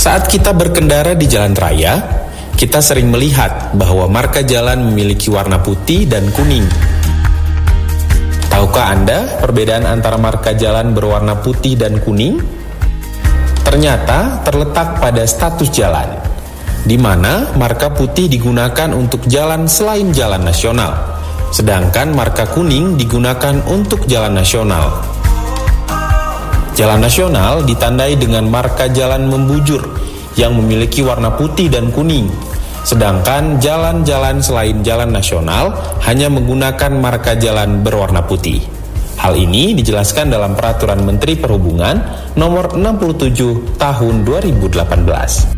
Saat kita berkendara di jalan raya, kita sering melihat bahwa marka jalan memiliki warna putih dan kuning. Tahukah Anda perbedaan antara marka jalan berwarna putih dan kuning? Ternyata terletak pada status jalan, di mana marka putih digunakan untuk jalan selain jalan nasional, sedangkan marka kuning digunakan untuk jalan nasional. Jalan nasional ditandai dengan marka jalan membujur yang memiliki warna putih dan kuning, sedangkan jalan-jalan selain jalan nasional hanya menggunakan marka jalan berwarna putih. Hal ini dijelaskan dalam Peraturan Menteri Perhubungan Nomor 67 Tahun 2018.